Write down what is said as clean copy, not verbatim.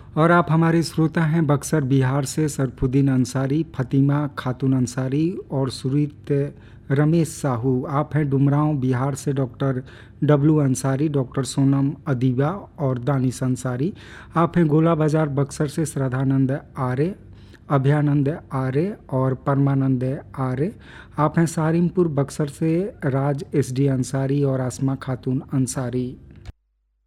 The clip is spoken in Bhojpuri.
और आप हमारे श्रोता हैं बक्सर बिहार से सरफुद्दीन अंसारी, फ़ातिमा खातून अंसारी और सुरीत रमेश साहू। आप हैं डुमरांव बिहार से डॉक्टर डब्लू अंसारी, डॉक्टर सोनम अदीबा और दानिश अंसारी। आप हैं गोला बाज़ार बक्सर से श्रद्धानंद आर्य, अभयानंद आर्य और परमानंद आर्य। आप हैं सारिमपुर बक्सर से राज एस डी अंसारी और आसमा खातून अंसारी।